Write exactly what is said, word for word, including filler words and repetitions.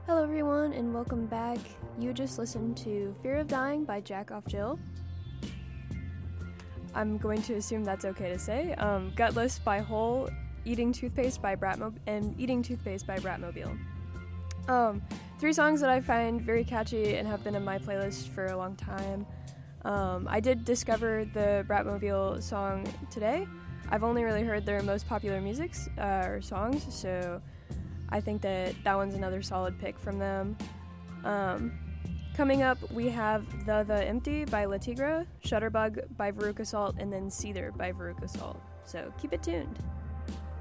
Hello, everyone, and welcome back. You just listened to Fear of Dying by Jack Off Jill. I'm going to assume that's okay to say. Um, Gutless by Hole, Eating Toothpaste by Bratmo- and Eating Toothpaste by Bratmobile. Um, three songs that I find very catchy and have been in my playlist for a long time. Um, I did discover the Bratmobile song today. I've only really heard their most popular musics uh, or songs, so I think that that one's another solid pick from them. Um, coming up, we have The The Empty by La Tigra, Shutterbug by Veruca Salt, and then Seether by Veruca Salt. So keep it tuned.